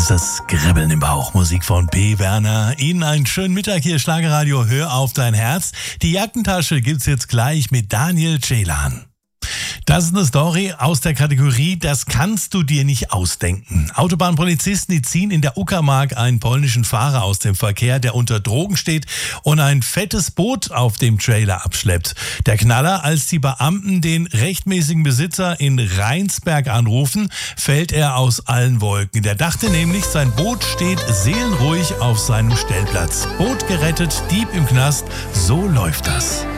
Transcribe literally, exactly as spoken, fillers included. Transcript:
Dieses Kribbeln im Bauch. Musik von P. Werner. Ihnen einen schönen Mittag hier, Schlagerradio. Hör auf dein Herz. Die Jackentasche gibt's jetzt gleich mit Daniel Ceylan. Das ist eine Story aus der Kategorie Das kannst du dir nicht ausdenken. Autobahnpolizisten, die ziehen in der Uckermark einen polnischen Fahrer aus dem Verkehr, der unter Drogen steht und ein fettes Boot auf dem Trailer abschleppt. Der Knaller: Als die Beamten den rechtmäßigen Besitzer in Rheinsberg anrufen, fällt er aus allen Wolken. Der dachte nämlich, sein Boot steht seelenruhig auf seinem Stellplatz. Boot gerettet, Dieb im Knast, so läuft das.